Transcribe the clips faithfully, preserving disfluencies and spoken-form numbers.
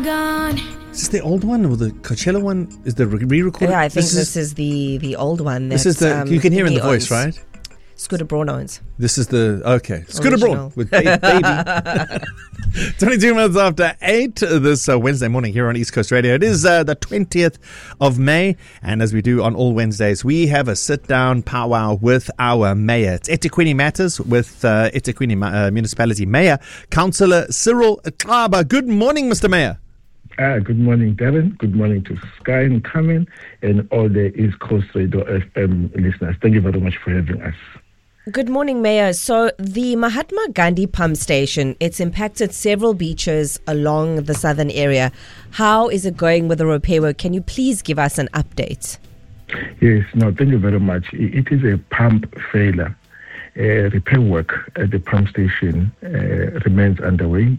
gone. Is this the old one or the Coachella one? Is the re-recorded? Yeah, I think this, this is, is the the old one. This is the um, you can hear in the Neons. voice, right? Scooter Braun owns. This is the okay. Scooter Braun with ba- baby. twenty-two minutes after eight this uh, Wednesday morning here on East Coast Radio. It is uh, the twentieth of May, and as we do on all Wednesdays, we have a sit-down powwow with our mayor. It's eThekwini Matters with uh, eThekwini uh, Municipality Mayor, Councillor Cyril Xaba. Good morning, Mister Mayor. Ah, good morning, Darren. Good morning to Sky and Carmen and all the East Coast Radio F M listeners. Thank you very much for having us. Good morning, Mayor. So the Mahatma Gandhi pump station, it's impacted several beaches along the southern area. How is it going with the repair work? Can you please give us an update? Yes, no, thank you very much. It is a pump failure. Uh, repair work at the pump station uh, remains underway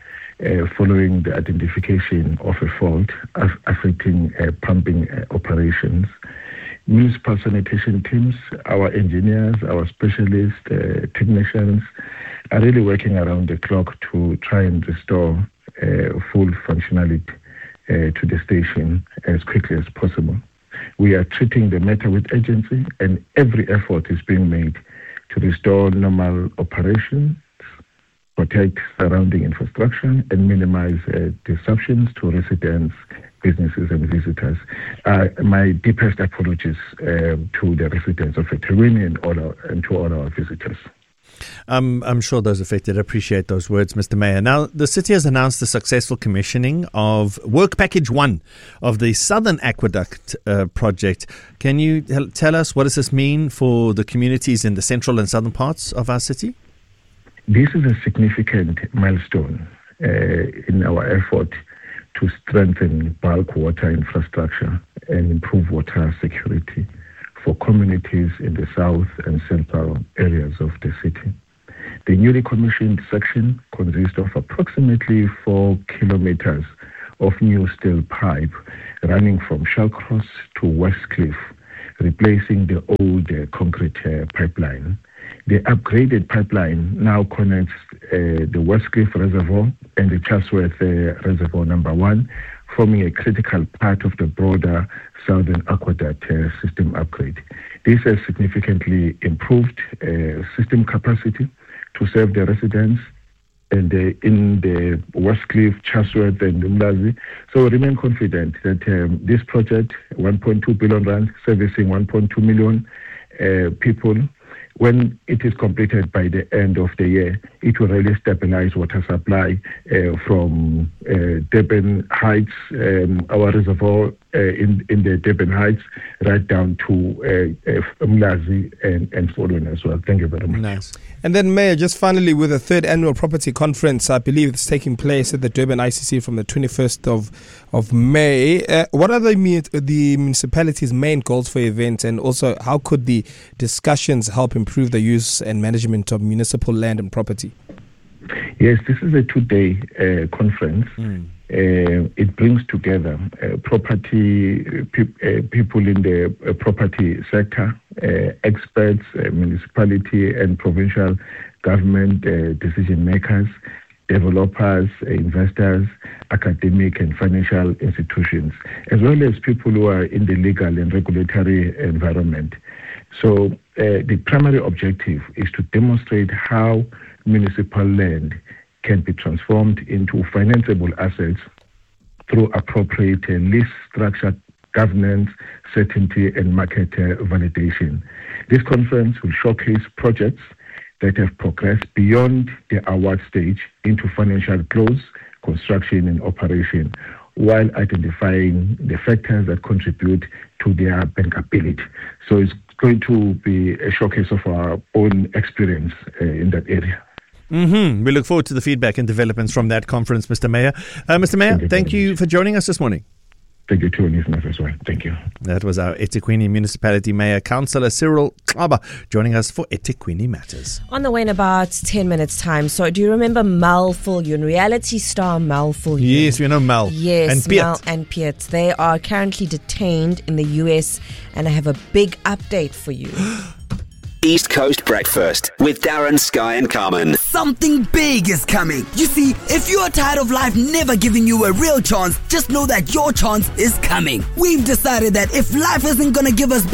uh, following the identification of a fault affecting uh, pumping uh, operations. Municipal sanitation teams, our engineers, our specialists, uh, technicians are really working around the clock to try and restore uh, full functionality uh, to the station as quickly as possible. We are treating the matter with urgency, and every effort is being made to restore normal operations, protect surrounding infrastructure, and minimize uh, disruptions to residents, businesses and visitors. Uh, my deepest apologies uh, to the residents of eThekwini and, all our, and to all our visitors. Um, I'm sure those affected appreciate those words, Mister Mayor. Now, the city has announced the successful commissioning of Work Package one of the Southern Aqueduct uh, project. Can you t- tell us what does this mean for the communities in the central and southern parts of our city? This is a significant milestone uh, in our effort to strengthen bulk water infrastructure and improve water security for communities in the south and central areas of the city. The newly commissioned section consists of approximately four kilometers of new steel pipe running from Shallcross to Westcliff, replacing the old uh, concrete uh, pipeline. The upgraded pipeline now connects uh, the Westcliff Reservoir and the Chatsworth uh, Reservoir number one, forming a critical part of the broader Southern Aqueduct uh, system upgrade. This has significantly improved uh, system capacity to serve the residents and uh, in the Westcliff, Chatsworth and Umlazi. So we remain confident that um, this project, one point two billion rand, servicing one point two million uh, people, when it is completed by the end of the year, it will really stabilize water supply uh, from uh, Durban Heights, um, our reservoir uh, in, in the Durban Heights, right down to uh, uh, Umlazi and, and following as well. Thank you very much. Nice. And then, Mayor, just finally, with the third annual property conference, I believe it's taking place at the Durban I C C from the twenty-first of of May. Uh, what are the, the municipality's main goals for the event, and also how could the discussions help improve the use and management of municipal land and property? Yes, this is a two-day uh, conference. Mm. Uh, it brings together uh, property pe- uh, people in the uh, property sector, uh, experts, uh, municipality and provincial government uh, decision makers, developers, uh, investors, academic and financial institutions, as well as people who are in the legal and regulatory environment. So uh, the primary objective is to demonstrate how municipal land can be transformed into financeable assets through appropriate uh, lease structure, governance, certainty, and market uh, validation. This conference will showcase projects that have progressed beyond the award stage into financial close, construction, and operation, while identifying the factors that contribute to their bankability. So it's going to be a showcase of our own experience uh, in that area. Mm-hmm. We look forward to the feedback and developments from that conference, Mister Mayor. Uh, Mister Mayor, thank you, thank you for joining us this morning. Thank you to listeners as well. Thank you. That was our eThekwini Municipality Mayor, Councillor Cyril Xaba, joining us for eThekwini Matters. On the way in about ten minutes' time. So, do you remember Mel Viljoen, reality star Mel Viljoen? Yes, we know Mel. Yes, and Piet. Mel and Piet. They are currently detained in the U S, and I have a big update for you. East Coast Breakfast with Darren, Sky and Carmen. Something big is coming. You see, if you're tired of life never giving you a real chance, just know that your chance is coming. We've decided that if life isn't gonna give us